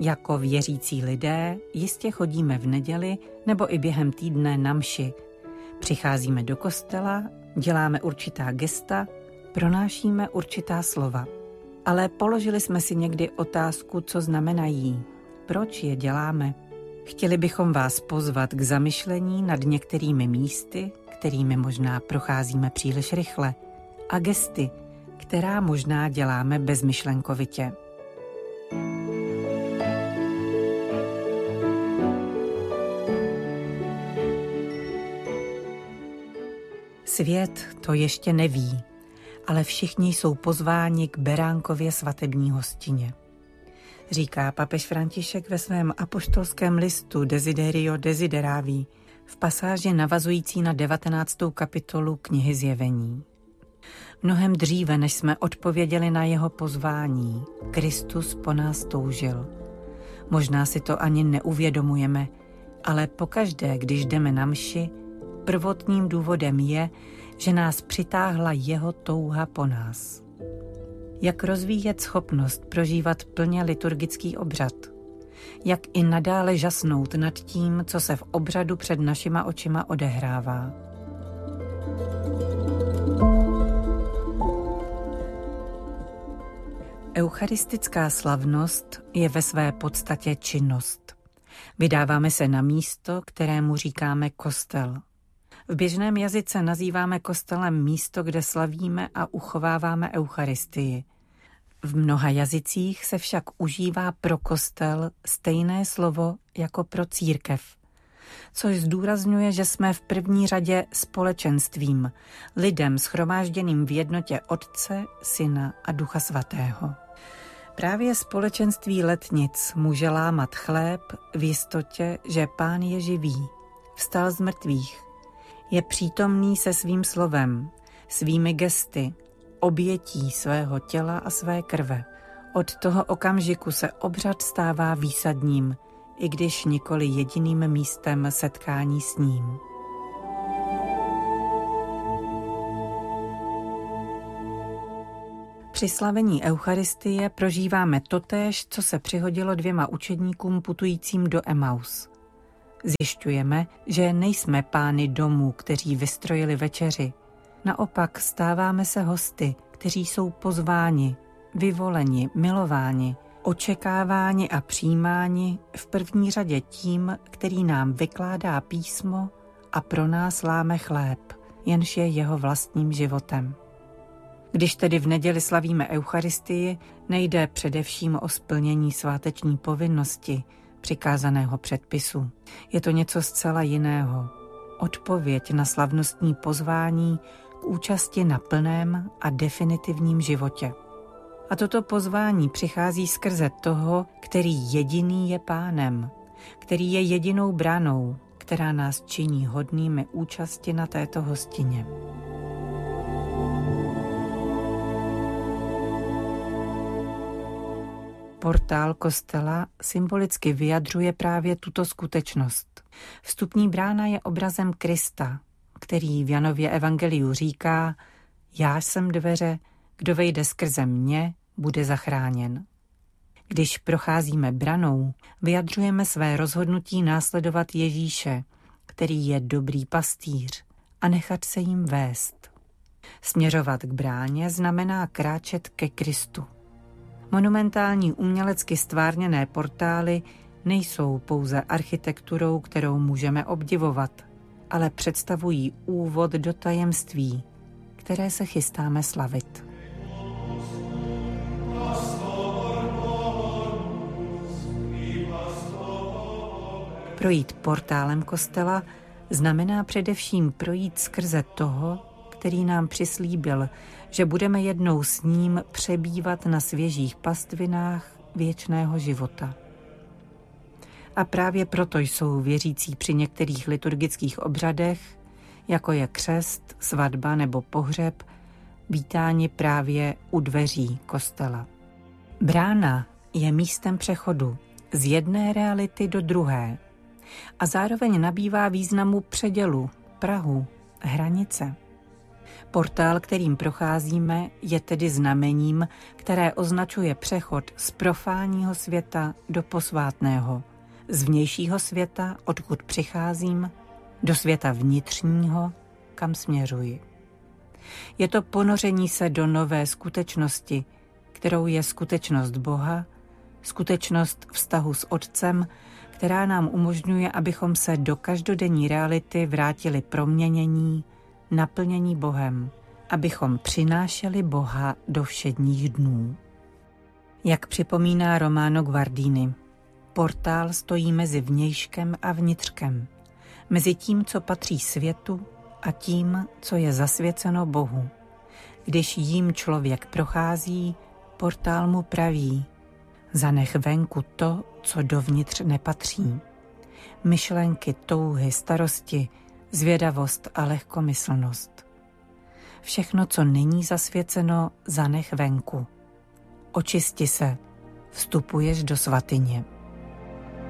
Jako věřící lidé jistě chodíme v neděli nebo i během týdne na mši. Přicházíme do kostela, děláme určitá gesta, pronášíme určitá slova. Ale položili jsme si někdy otázku, co znamenají, proč je děláme. Chtěli bychom vás pozvat k zamyšlení nad některými místy, kterými možná procházíme příliš rychle, a gesty, která možná děláme bezmyšlenkovitě. Svět to ještě neví, ale všichni jsou pozváni k beránkově svatební hostině. Říká papež František ve svém apoštolském listu Desiderio Desideravi v pasáži navazující na 19. kapitolu knihy Zjevení. Mnohem dříve, než jsme odpověděli na jeho pozvání, Kristus po nás toužil. Možná si to ani neuvědomujeme, ale pokaždé, když jdeme na mši, prvotním důvodem je, že nás přitáhla jeho touha po nás. Jak rozvíjet schopnost prožívat plně liturgický obřad? Jak i nadále žasnout nad tím, co se v obřadu před našima očima odehrává? Eucharistická slavnost je ve své podstatě činnost. Vydáváme se na místo, kterému říkáme kostel. V běžném jazyce nazýváme kostelem místo, kde slavíme a uchováváme Eucharistii. V mnoha jazycích se však užívá pro kostel stejné slovo jako pro církev, což zdůrazňuje, že jsme v první řadě společenstvím, lidem shromážděným v jednotě Otce, Syna a Ducha Svatého. Právě společenství letnic může lámat chléb v jistotě, že Pán je živý, vstal z mrtvých, je přítomný se svým slovem, svými gesty, obětí svého těla a své krve. Od toho okamžiku se obřad stává výsadním, i když nikoli jediným místem setkání s ním. Při slavení Eucharistie prožíváme totéž, co se přihodilo 2 učedníkům putujícím do Emaus. Zjišťujeme, že nejsme pány domů, kteří vystrojili večeři. Naopak stáváme se hosty, kteří jsou pozváni, vyvoleni, milováni, očekáváni a přijímáni v první řadě tím, který nám vykládá písmo a pro nás láme chléb, jenž je jeho vlastním životem. Když tedy v neděli slavíme Eucharistii, nejde především o splnění sváteční povinnosti, přikázaného předpisu. Je to něco zcela jiného. Odpověď na slavnostní pozvání k účasti na plném a definitivním životě. A toto pozvání přichází skrze toho, který jediný je pánem, který je jedinou branou, která nás činí hodnými účasti na této hostině. Portál kostela symbolicky vyjadřuje právě tuto skutečnost. Vstupní brána je obrazem Krista, který v Janově evangeliu říká: Já jsem dveře, kdo vejde skrze mě, bude zachráněn. Když procházíme branou, vyjadřujeme své rozhodnutí následovat Ježíše, který je dobrý pastýř, a nechat se jim vést. Směřovat k bráně znamená kráčet ke Kristu. Monumentální umělecky stvárněné portály nejsou pouze architekturou, kterou můžeme obdivovat, ale představují úvod do tajemství, které se chystáme slavit. Projít portálem kostela znamená především projít skrze toho, který nám přislíbil, že budeme jednou s ním přebývat na svěžích pastvinách věčného života. A právě proto jsou věřící při některých liturgických obřadech, jako je křest, svatba nebo pohřeb, vítáni právě u dveří kostela. Brána je místem přechodu z jedné reality do druhé a zároveň nabývá významu předělu, prahu, hranice. Portál, kterým procházíme, je tedy znamením, které označuje přechod z profánního světa do posvátného, z vnějšího světa, odkud přicházím, do světa vnitřního, kam směřuji. Je to ponoření se do nové skutečnosti, kterou je skutečnost Boha, skutečnost vztahu s Otcem, která nám umožňuje, abychom se do každodenní reality vrátili proměnění, naplnění Bohem, abychom přinášeli Boha do všedních dnů. Jak připomíná Romano Guardini, portál stojí mezi vnějškem a vnitřkem, mezi tím, co patří světu, a tím, co je zasvěceno Bohu. Když jím člověk prochází, portál mu praví: zanech venku to, co dovnitř nepatří. Myšlenky, touhy, starosti, zvědavost a lehkomyslnost. Všechno, co není zasvěceno, zanech venku. Očisti se, vstupuješ do svatyně.